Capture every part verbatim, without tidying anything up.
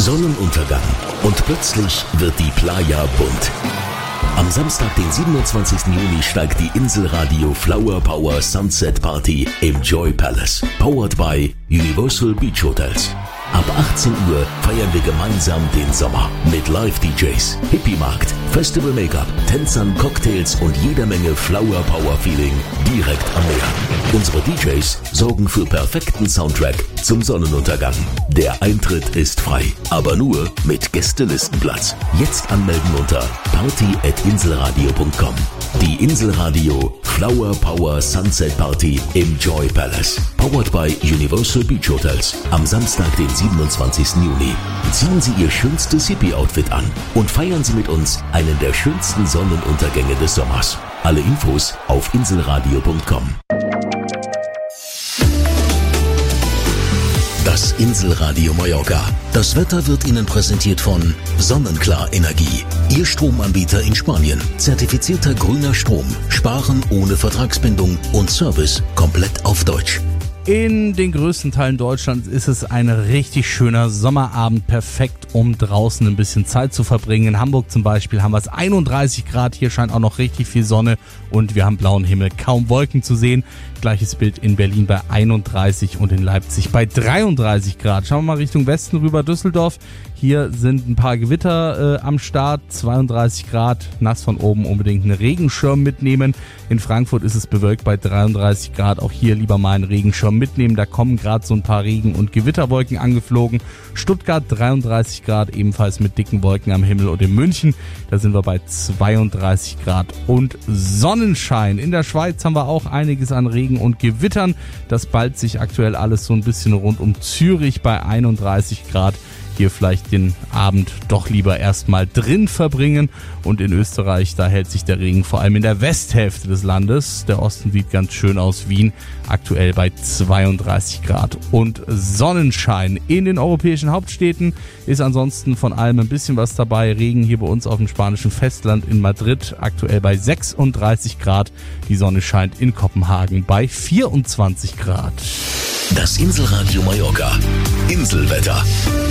Sonnenuntergang und plötzlich wird die Playa bunt. Am Samstag, den siebenundzwanzigsten Juni, steigt die Inselradio Flower Power Sunset Party im Joy Palace, powered by Universal Beach Hotels. Ab achtzehn Uhr feiern wir gemeinsam den Sommer mit Live-D Js, Hippie-Markt, Festival Make-up, Tänzern, Cocktails und jeder Menge Flower Power Feeling direkt am Meer. Unsere D Js sorgen für perfekten Soundtrack zum Sonnenuntergang. Der Eintritt ist frei, aber nur mit Gästelistenplatz. Jetzt anmelden unter party at inselradio punkt com. Die Inselradio Flower Power Sunset Party im Joy Palace, powered by Universal Beach Hotels. Am Samstag, den siebenundzwanzigsten Juni. Ziehen Sie Ihr schönstes Hippie-Outfit an und feiern Sie mit uns einen der schönsten Sonnenuntergänge des Sommers. Alle Infos auf inselradio punkt com. Das Inselradio Mallorca. Das Wetter wird Ihnen präsentiert von Sonnenklar Energie. Ihr Stromanbieter in Spanien. Zertifizierter grüner Strom. Sparen ohne Vertragsbindung und Service komplett auf Deutsch. In den größten Teilen Deutschlands ist es ein richtig schöner Sommerabend, perfekt, um draußen ein bisschen Zeit zu verbringen. In Hamburg zum Beispiel haben wir es einunddreißig Grad, hier scheint auch noch richtig viel Sonne und wir haben blauen Himmel, kaum Wolken zu sehen. Gleiches Bild in Berlin bei einunddreißig und in Leipzig bei dreiunddreißig Grad. Schauen wir mal Richtung Westen rüber, Düsseldorf. Hier sind ein paar Gewitter äh, am Start, zweiunddreißig Grad, nass von oben, unbedingt einen Regenschirm mitnehmen. In Frankfurt ist es bewölkt bei dreiunddreißig Grad, auch hier lieber mal einen Regenschirm mitnehmen, da kommen gerade so ein paar Regen- und Gewitterwolken angeflogen. Stuttgart dreiunddreißig Grad, ebenfalls mit dicken Wolken am Himmel, und in München, da sind wir bei zweiunddreißig Grad und Sonnenschein. In der Schweiz haben wir auch einiges an Regen und Gewittern, das ballt sich aktuell alles so ein bisschen rund um Zürich bei einunddreißig Grad. Hier vielleicht den Abend doch lieber erstmal drin verbringen, und in Österreich, da hält sich der Regen vor allem in der Westhälfte des Landes. Der Osten sieht ganz schön aus, Wien aktuell bei zweiunddreißig Grad und Sonnenschein. In den europäischen Hauptstädten ist ansonsten von allem ein bisschen was dabei. Regen hier bei uns auf dem spanischen Festland in Madrid aktuell bei sechsunddreißig Grad. Die Sonne scheint in Kopenhagen bei vierundzwanzig Grad. Das Inselradio Mallorca. Inselwetter.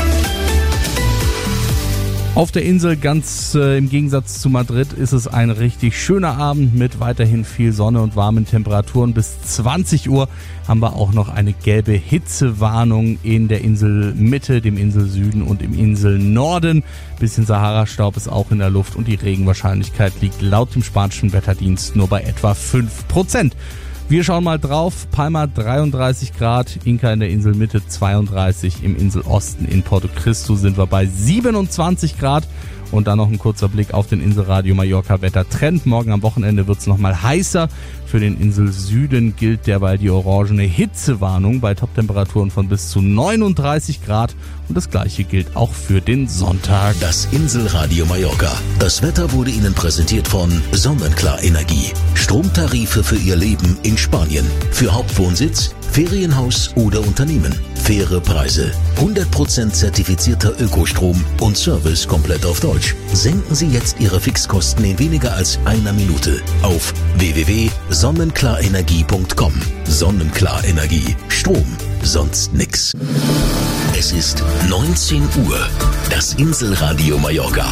Auf der Insel, ganz äh, im Gegensatz zu Madrid, ist es ein richtig schöner Abend mit weiterhin viel Sonne und warmen Temperaturen. Bis zwanzig Uhr haben wir auch noch eine gelbe Hitzewarnung in der Inselmitte, dem Inselsüden und im Inselnorden. Bisschen Sahara-Staub ist auch in der Luft und die Regenwahrscheinlichkeit liegt laut dem spanischen Wetterdienst nur bei etwa fünf Prozent. Wir schauen mal drauf. Palma dreiunddreißig Grad, Inka in der Inselmitte zweiunddreißig, im Inselosten in Porto Cristo sind wir bei siebenundzwanzig Grad. Und dann noch ein kurzer Blick auf den Inselradio Mallorca Wettertrend. Morgen am Wochenende wird es nochmal heißer. Für den Inselsüden gilt derweil die orangene Hitzewarnung bei Toptemperaturen von bis zu neununddreißig Grad. Und das gleiche gilt auch für den Sonntag. Das Inselradio Mallorca. Das Wetter wurde Ihnen präsentiert von Sonnenklar Energie. Stromtarife für Ihr Leben in Spanien. Für Hauptwohnsitz, Ferienhaus oder Unternehmen. Faire Preise. hundert Prozent zertifizierter Ökostrom und Service komplett auf Deutsch. Senken Sie jetzt Ihre Fixkosten in weniger als einer Minute auf w w w punkt sonnenklarenergie punkt com. Sonnenklar Energie. Strom. Sonst nix. Es ist neunzehn Uhr. Das Inselradio Mallorca.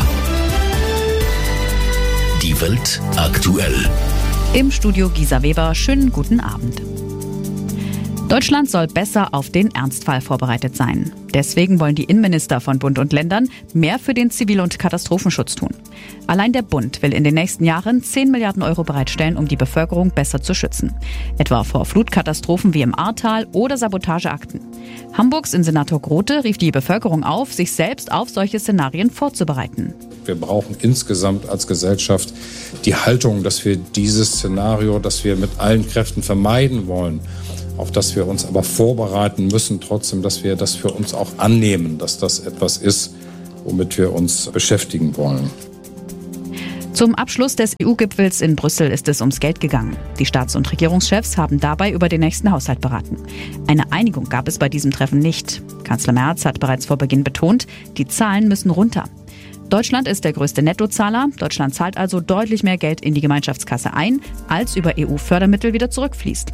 Die Welt aktuell. Im Studio Gisa Weber, schönen guten Abend. Deutschland soll besser auf den Ernstfall vorbereitet sein. Deswegen wollen die Innenminister von Bund und Ländern mehr für den Zivil- und Katastrophenschutz tun. Allein der Bund will in den nächsten Jahren zehn Milliarden Euro bereitstellen, um die Bevölkerung besser zu schützen. Etwa vor Flutkatastrophen wie im Ahrtal oder Sabotageakten. Hamburgs Innensenator Grote rief die Bevölkerung auf, sich selbst auf solche Szenarien vorzubereiten. Wir brauchen insgesamt als Gesellschaft die Haltung, dass wir dieses Szenario, das wir mit allen Kräften vermeiden wollen, auf das wir uns aber vorbereiten müssen, trotzdem, dass wir das für uns auch annehmen, dass das etwas ist, womit wir uns beschäftigen wollen. Zum Abschluss des E U-Gipfels in Brüssel ist es ums Geld gegangen. Die Staats- und Regierungschefs haben dabei über den nächsten Haushalt beraten. Eine Einigung gab es bei diesem Treffen nicht. Kanzler Merz hat bereits vor Beginn betont, die Zahlen müssen runter. Deutschland ist der größte Nettozahler. Deutschland zahlt also deutlich mehr Geld in die Gemeinschaftskasse ein, als über E U-Fördermittel wieder zurückfließt.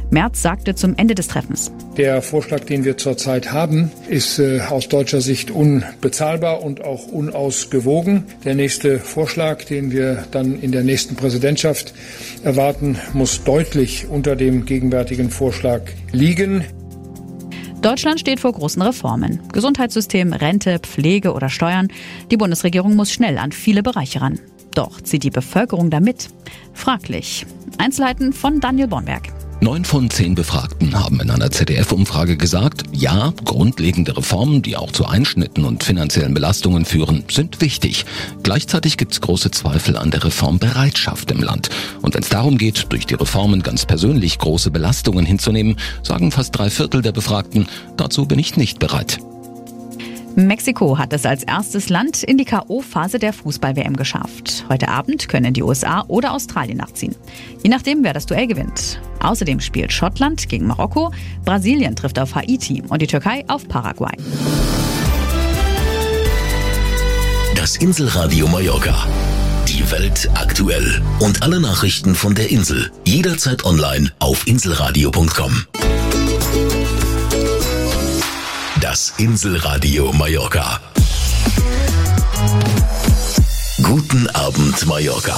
Merz sagte zum Ende des Treffens: Der Vorschlag, den wir zurzeit haben, ist äh, aus deutscher Sicht unbezahlbar und auch unausgewogen. Der nächste Vorschlag, den wir dann in der nächsten Präsidentschaft erwarten, muss deutlich unter dem gegenwärtigen Vorschlag liegen. Deutschland steht vor großen Reformen. Gesundheitssystem, Rente, Pflege oder Steuern. Die Bundesregierung muss schnell an viele Bereiche ran. Doch zieht die Bevölkerung da mit? Fraglich. Einzelheiten von Daniel Bornberg. Neun von zehn Befragten haben in einer Z D F-Umfrage gesagt, ja, grundlegende Reformen, die auch zu Einschnitten und finanziellen Belastungen führen, sind wichtig. Gleichzeitig gibt es große Zweifel an der Reformbereitschaft im Land. Und wenn es darum geht, durch die Reformen ganz persönlich große Belastungen hinzunehmen, sagen fast drei Viertel der Befragten, dazu bin ich nicht bereit. Mexiko hat es als erstes Land in die K O-Phase der Fußball-W M geschafft. Heute Abend können die U S A oder Australien nachziehen. Je nachdem, wer das Duell gewinnt. Außerdem spielt Schottland gegen Marokko, Brasilien trifft auf Haiti und die Türkei auf Paraguay. Das Inselradio Mallorca. Die Welt aktuell. Und alle Nachrichten von der Insel. Jederzeit online auf inselradio punkt com. Das Inselradio Mallorca. Guten Abend, Mallorca.